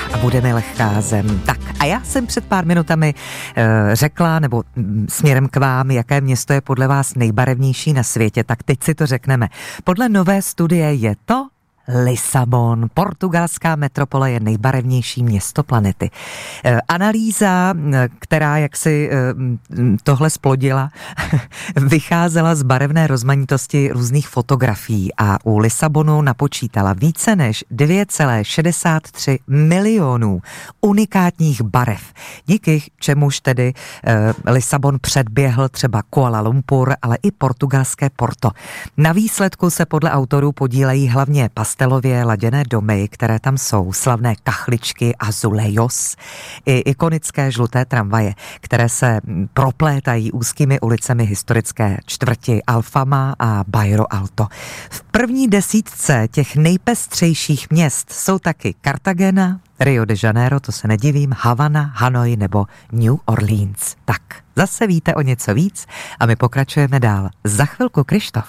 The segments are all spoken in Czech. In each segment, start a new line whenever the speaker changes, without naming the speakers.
a bude mi lehká zem. Tak a já jsem před pár minutami řekla, nebo směrem k vám, jaké město je podle vás nejbarevnější na světě, tak teď si to řekneme. Podle nové studie je to Lisabon. Portugalská metropole je nejbarevnější město planety. Analýza, která jaksi tohle splodila, vycházela z barevné rozmanitosti různých fotografií a u Lisabonu napočítala více než 2,63 milionů unikátních barev. Díky čemuž tedy Lisabon předběhl třeba Kuala Lumpur, ale i portugalské Porto. Na výsledku se podle autorů podílejí hlavně pastelově laděné domy, které tam jsou, slavné kachličky azulejos, i ikonické žluté tramvaje, které se proplétají úzkými ulicemi historické čtvrti Alfama a Bairro Alto. V první desítce těch nejpestřejších měst jsou taky Cartagena, Rio de Janeiro, to se nedivím, Havana, Hanoj nebo New Orleans. Tak, zase víte o něco víc a my pokračujeme dál. Za chvilku Krištof.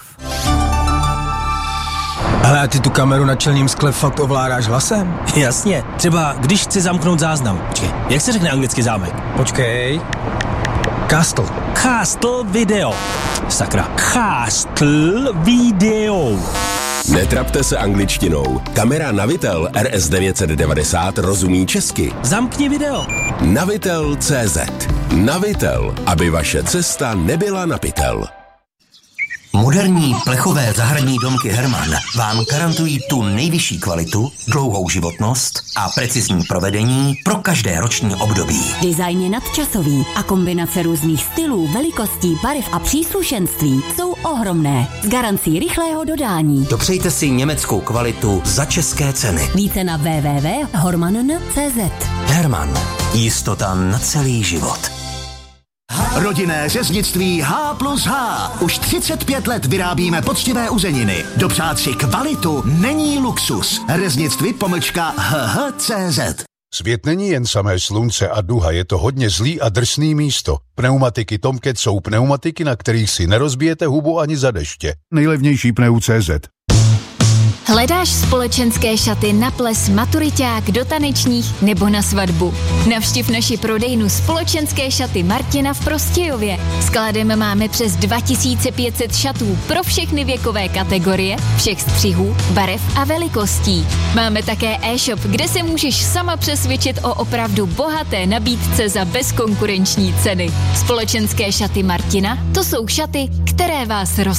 Ale a ty tu kameru na čelním skle fakt ovládáš hlasem?
Jasně, třeba když chci zamknout záznam. Počkej, jak se řekne anglicky zámek?
Počkej. Castle.
Castle video. Sakra. Castle video.
Netrapte se angličtinou. Kamera Navitel RS990 rozumí česky.
Zamkni video.
Navitel.cz. Navitel, aby vaše cesta nebyla na pytel.
Moderní plechové zahradní domky Hermann vám garantují tu nejvyšší kvalitu, dlouhou životnost a precizní provedení pro každé roční období.
Design je nadčasový a kombinace různých stylů, velikostí, barev a příslušenství jsou ohromné. S garancí rychlého dodání.
Dopřejte si německou kvalitu za české ceny.
Více na www.hormann.cz.
Hermann. Jistota na celý život.
Rodinné řeznictví H+H. Už 35 let vyrábíme poctivé uzeniny. Dopřát si kvalitu není luxus. Řeznictví_HH.cz.
Svět není jen samé slunce a duha, je to hodně zlý a drsný místo. Pneumatiky Tomcat jsou pneumatiky, na kterých si nerozbijete hubu ani za deště. Nejlevnější pneu.cz.
Hledáš společenské šaty na ples, maturiťák, do tanečních nebo na svatbu? Navštiv naši prodejnu Společenské šaty Martina v Prostějově. Skladem máme přes 2500 šatů pro všechny věkové kategorie, všech střihů, barev a velikostí. Máme také e-shop, kde se můžeš sama přesvědčit o opravdu bohaté nabídce za bezkonkurenční ceny. Společenské šaty Martina, to jsou šaty, které vás